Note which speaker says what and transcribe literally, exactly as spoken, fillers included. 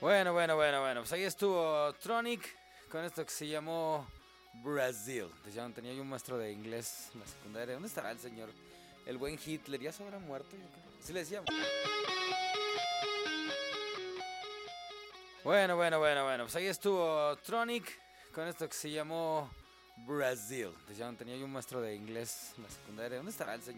Speaker 1: Bueno, bueno, bueno, bueno. Pues ahí estuvo Tronic con esto que se llamó Brasil. Tenía yo un maestro de inglés en la secundaria. ¿Dónde estará el señor? El buen Hitler. ¿Ya se habrá muerto? Yo creo. Sí le decíamos. Bueno, bueno, bueno, bueno. Pues ahí estuvo Tronic con esto que se llamó Brasil. Tenía yo un maestro de inglés en la secundaria. ¿Dónde estará el señor?